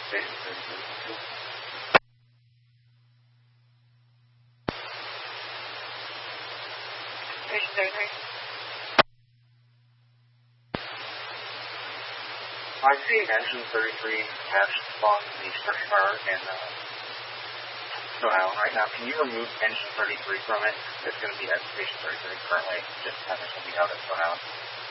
Station 33. Station 33. I see engine 33 attached on the structure bar in Stone Island right now. Can you remove engine 33 from it? It's going to be at Station 33 currently. Just having something out at Stone Island.